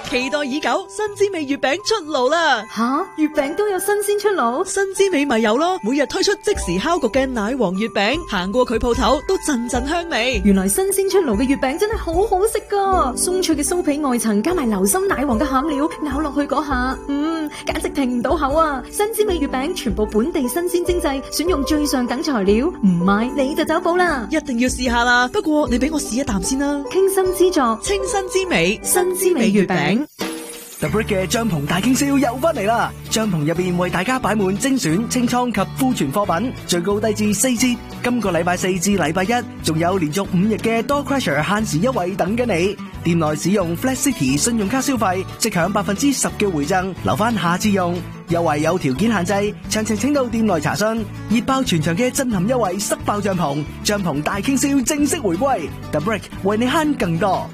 期待已久，新滋味月餅出爐啦！ 吓，月餅都有新鮮出爐？ 新滋味咪有咯，每日推出即時烤焗嘅奶黃月餅，行過佢鋪頭都陣陣香味。 原來新鮮出爐嘅月餅真係好好食噶，鬆脆嘅酥皮外層加埋流心奶黃嘅餡料，咬落去嗰下，簡直停唔到口啊！新滋味月餅全部本地新鮮精製，選用最上等材料，唔買你就走寶啦！ 一定要試下啦！不過你俾我試一啖先啦。 傾心之作， 清新之美，新滋味月餅。 The Brick 嘅帳篷大傾銷又翻嚟啦！帳篷入邊為大家擺滿精選清倉及庫存貨品，最高低至4折。今個禮拜4至禮拜1，仲有連續5日嘅 Door Crusher 限時優惠等緊你。店內使用 Flat City 信用卡消費，即享10%嘅回贈，留翻下次用。優惠有條件限制，詳情請到店內查詢。熱爆全場嘅震撼優惠，塞爆帳篷，帳篷大傾銷正式回歸。The Brick 為你慳更多。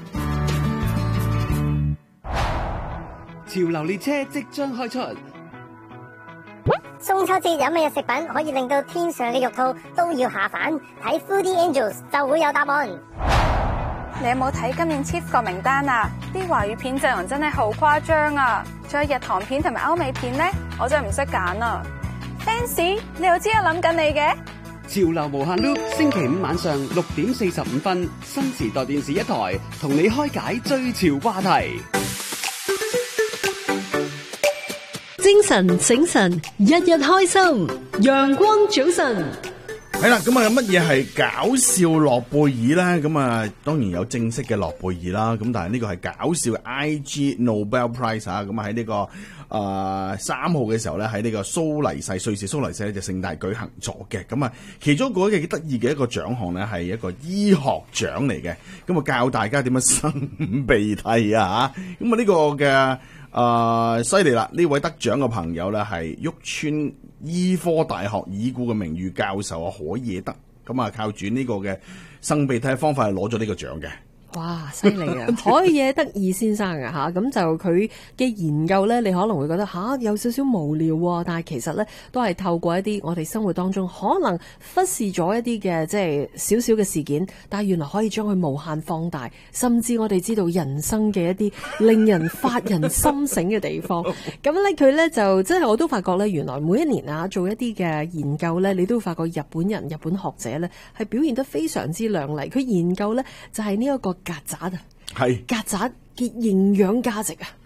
潮流列車即將開出， 中秋節有咩食品可以令到天上嘅肉兔都要下凡？睇 Foodie Angels 就會有答案。 你有冇睇今年 Chief 個名單啊？啲華語片陣容真係好誇張啊！仲有日韓片同埋歐美片呢，我真係唔識揀啊 ！Fans， 你又知我諗緊你嘅？ 潮流無限 loop， 星期5晚上6點45分，新時代電視一台，同你開解最潮話題。 精神醒神，日日開心，陽光早晨。 係啦，咁啊，乜嘢係搞笑諾貝爾咧？咁啊，當然有正式嘅諾貝爾啦。咁但係呢個係搞笑 IG Nobel Prize 啊。咁啊喺呢個3號嘅時候咧，喺呢個瑞士蘇黎世咧就盛大舉行咗嘅。咁啊，其中嗰個幾得意嘅一個獎項咧係一個醫學獎嚟嘅。咁啊，教大家點樣擤鼻涕啊吓。咁啊，呢個嘅犀利啦！呢位得獎嘅朋友咧係旭川醫科大學已故嘅名譽教授啊，可野德。咁啊，靠住呢個嘅擤鼻涕嘅方法係攞咗呢個獎嘅。 哇，犀利啊！可野德義先生啊吓，咁就佢嘅研究咧，你可能會覺得有少少無聊喎，但係其實咧都係透過一啲我哋生活當中可能忽視咗一啲嘅即係少少嘅事件，但係原來可以將佢無限放大，甚至我哋知道人生嘅一啲令人發人深省嘅地方。咁咧佢咧就真係我都發覺咧，原來每一年啊做一啲嘅研究咧，你都會發覺日本學者咧係表現得非常之亮麗。佢研究咧就係呢一個曱甴啊，係曱甴嘅營養價值啊！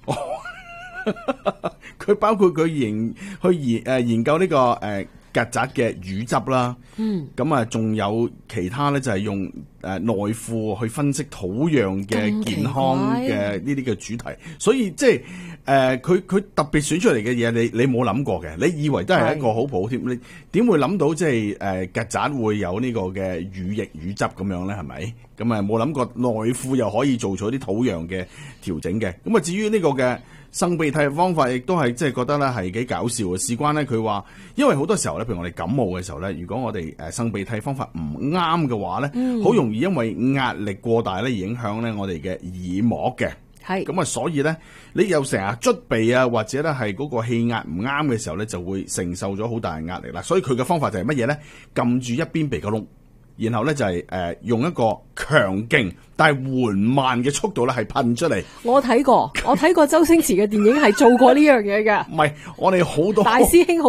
佢包括佢研究呢個曱甴嘅乳汁啦，咁啊仲有其他咧就係用內褲去分析土壤嘅健康嘅呢啲嘅主題，所以即係佢特別選出嚟嘅嘢，你冇諗過嘅，你以為都係一個好普遍，你點會諗到即係曱甴會有呢個嘅乳液乳汁咁樣咧？係咪？咁啊冇諗過內褲又可以做咗啲土壤嘅調整嘅。咁啊至於呢個嘅擤鼻涕嘅方法，亦都係即係覺得咧係幾搞笑嘅。事關咧佢話，因為好多時候咧，譬如我哋感冒嘅時候咧，如果我哋擤鼻涕方法唔啱嘅話咧，好容易因為壓力過大咧而影響咧我哋嘅耳膜嘅。係咁啊，所以咧你又成日捽鼻啊，或者咧係嗰個氣壓唔啱嘅時候咧，就會承受咗好大嘅壓力啦。所以佢嘅方法就係乜嘢咧？撳住一邊鼻哥窿，然後咧就係用一個強勁但係緩慢嘅速度咧係噴出嚟。 我睇過周星馳嘅電影係做過呢樣嘢㗎。 唔係，我哋好多大師兄。